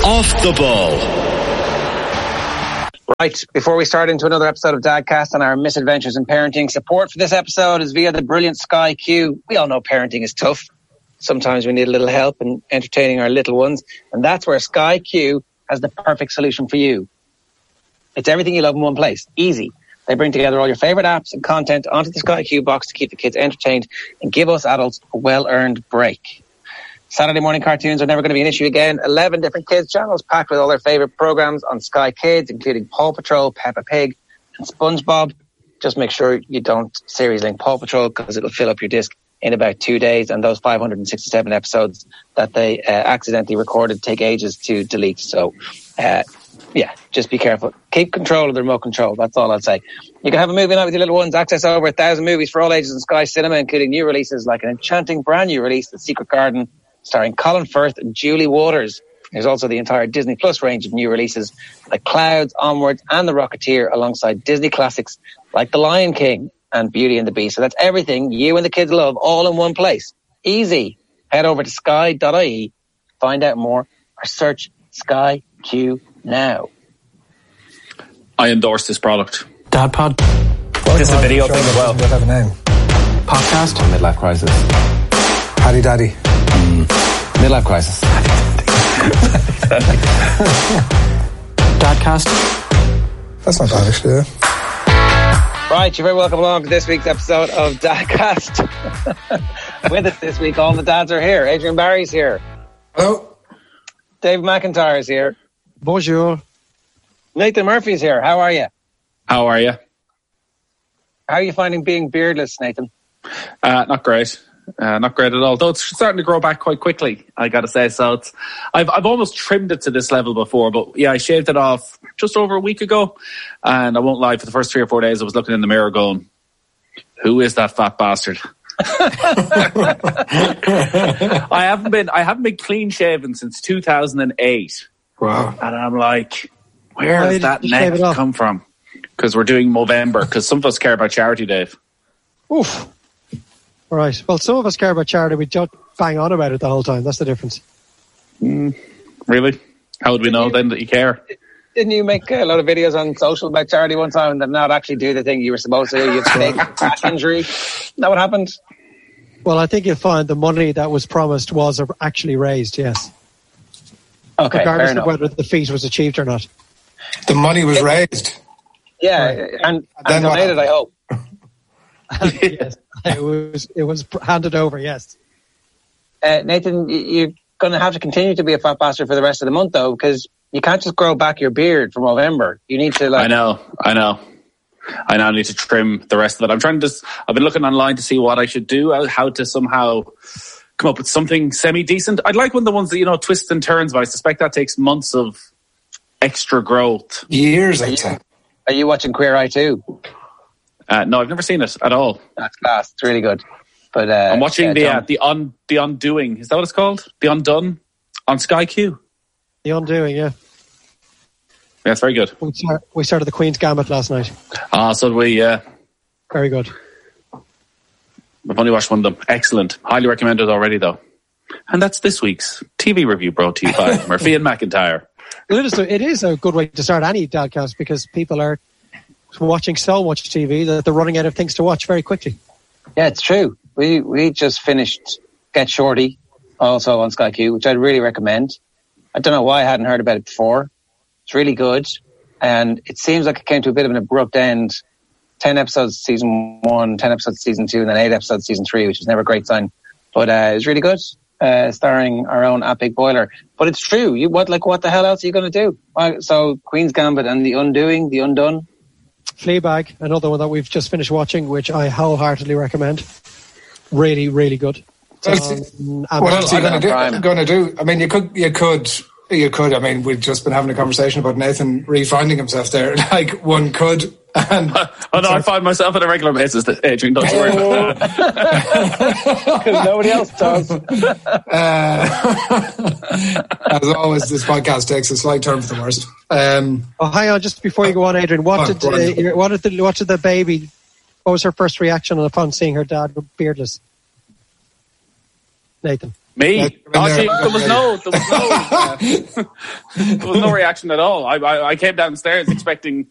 Off the Ball. Right, before we start into another episode of Dadcast and our misadventures in parenting, support for this episode is via the brilliant Sky Q. We all know parenting is tough. Sometimes we need a little help in entertaining our little ones, and that's where Sky Q has the perfect solution for you. It's everything you love in one place. Easy. They bring together all your favorite apps and content onto the Sky Q box to keep the kids entertained and give us adults a well-earned break. Saturday morning cartoons are never going to be an issue again. 11 different kids channels packed with all their favorite programs on Sky Kids, including Paw Patrol, Peppa Pig, and SpongeBob. Just make sure you don't series link Paw Patrol because it'll fill up your disc in about 2 days, and those 567 episodes that they accidentally recorded take ages to delete. So, just be careful. Keep control of the remote control. That's all I'll say. You can have a movie night with your little ones. Access over 1,000 movies for all ages in Sky Cinema, including new releases like an enchanting brand new release, The Secret Garden, starring Colin Firth and Julie Waters. There's also the entire Disney Plus range of new releases like Clouds, Onwards, and The Rocketeer, alongside Disney classics like The Lion King and Beauty and the Beast. So that's everything you and the kids love, all in one place. Easy. Head over to sky.ie, find out more, or search Sky Q now. I endorse this product. Dad Pod. This is a video thing as well. Does it have a name? Podcast. Midlife Crisis. Paddy Daddy. Midlife Crisis. Dadcast. That's not bad, actually, yeah. Right, you're very welcome along to this week's episode of Dadcast. With us this week, all the dads are here. Adrian Barry's here. Hello. Dave McIntyre's here. Bonjour. Nathan Murphy's here. How are you? How are you? How are you finding being beardless, Nathan? Not great. Not great at all. Though it's starting to grow back quite quickly, I gotta say. So I've almost trimmed it to this level before, but yeah, I shaved it off just over a week ago. And I won't lie, for the first 3 or 4 days, I was looking in the mirror going, who is that fat bastard? I haven't been clean shaven since 2008. Wow. And I'm like, where does that neck come from? Because we're doing Movember, because some of us care about charity, Dave. Oof. All right. Well, some of us care about charity. We don't bang on about it the whole time. That's the difference. Really? How would we know then that you care? Didn't you make a lot of videos on social about charity one time and then not actually do the thing you were supposed to do? You fake back injury. Is that what happened? Well, I think you'll find the money that was promised was actually raised, yes. Okay, regardless of whether the feat was achieved or not. The money was raised. Yeah, and donated, I hope. Yes, it was handed over, yes. Nathan, you're going to have to continue to be a fat bastard for the rest of the month, though, because you can't just grow back your beard from November. You need to, I know. I now need to trim the rest of it. I've been looking online to see what I should do, how to somehow come up with something semi-decent. I'd like one of the ones that, twists and turns, but I suspect that takes months of extra growth. Years, I'd say. Are you watching Queer Eye too? No, I've never seen it at all. That's class. It's really good. But I'm watching the Undoing. Is that what it's called? The Undone on Sky Q. The Undoing, yeah. Yeah, it's very good. We started the Queen's Gambit last night. So did we, yeah. Very good. I've only watched one of them. Excellent. Highly recommended already, though. And that's this week's TV review brought to you by Murphy and McIntyre. It is a good way to start any dadcast because people are watching so much TV that they're running out of things to watch very quickly. Yeah, it's true. We just finished Get Shorty, also on Sky Q, which I'd really recommend. I don't know why I hadn't heard about it before. It's really good. And it seems like it came to a bit of an abrupt end. 10 episodes season 1, 10 episodes season 2, and then 8 episodes season 3, which is never a great sign. But it was really good. Starring our own Apig Boiler. But it's true. What the hell else are you going to do? So Queen's Gambit and The Undoing, The Undone. Fleabag, another one that we've just finished watching, which I wholeheartedly recommend. Really, really good. What else are you going to do? I mean, you could. I mean, we've just been having a conversation about Nathan refinding himself there. Like, one could. And I find myself on a regular basis, Adrian, don't you worry about it. Because nobody else does. As always, this podcast takes a slight turn for the worst. Hang on, just before you go on, Adrian, what did the baby, what was her first reaction upon seeing her dad beardless? Nathan. Me? There was no reaction at all. I came downstairs expecting